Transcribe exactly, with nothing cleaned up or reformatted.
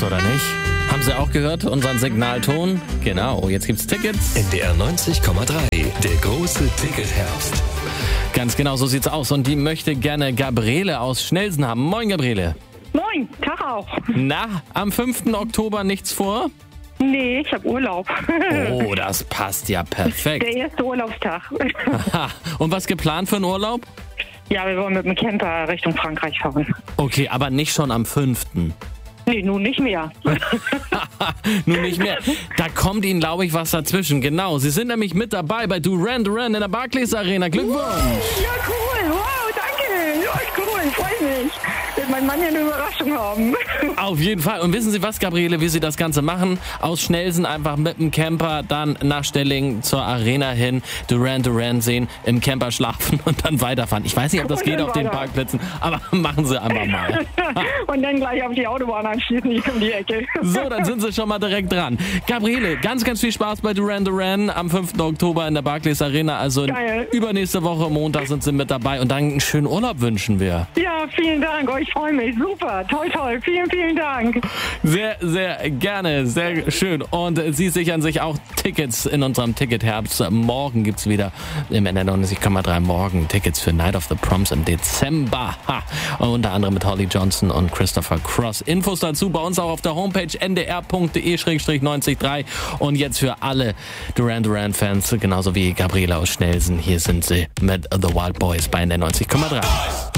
oder nicht? Haben Sie auch gehört, unseren Signalton? Genau, jetzt gibt's Tickets. N D R neunzig Komma drei, der große Ticketherbst. Ganz genau, so sieht's aus. Und die möchte gerne Gabriele aus Schnelsen haben. Moin, Gabriele. Moin, Tag auch. Na, am fünften Oktober nichts vor? Nee, ich habe Urlaub. Oh, das passt ja perfekt. Der erste Urlaubstag. Aha. Und was geplant für einen Urlaub? Ja, wir wollen mit dem Camper Richtung Frankreich fahren. Okay, aber nicht schon am fünften Nee, nun nicht mehr. Nun nicht mehr. Da kommt Ihnen, glaube ich, was dazwischen. Genau, Sie sind nämlich mit dabei bei Duran Duran in der Barclays Arena. Glückwunsch! Ja, cool. Wow, danke. Ja, cool. Ich freue mich. Wird mein Mann ja eine Überraschung haben. Auf jeden Fall. Und wissen Sie was, Gabriele, wie Sie das Ganze machen? Aus Schnelsen einfach mit dem Camper dann nach Stellingen zur Arena hin, Duran Duran sehen, im Camper schlafen und dann weiterfahren. Ich weiß nicht, ob das geht auf den Parkplätzen, aber machen Sie einfach mal. Und dann gleich auf die Autobahn anschließen, nicht um die Ecke. So, dann sind Sie schon mal direkt dran. Gabriele, ganz, ganz viel Spaß bei Duran Duran am fünften Oktober in der Barclays Arena. Also Geil. Übernächste Woche, Montag, sind Sie mit dabei. Und dann einen schönen Urlaub wünschen wir. Ja, vielen Dank. Oh, ich freue mich. Super. Toll, toll. Vielen, vielen Dank. Sehr, sehr gerne. Sehr schön. Und Sie sichern sich auch Tickets in unserem Ticketherbst. Morgen gibt's wieder im N D R neunzig Komma drei morgen Tickets für Night of the Proms im Dezember. Ha. Unter anderem mit Holly Johnson und Christopher Cross. Infos dazu bei uns auch auf der Homepage n d r punkt d e slash neunzig drei. Und jetzt für alle Duran Duran Fans, genauso wie Gabriele aus Schnelsen, hier sind sie mit The Wild Boys bei N D R neunzig Komma drei.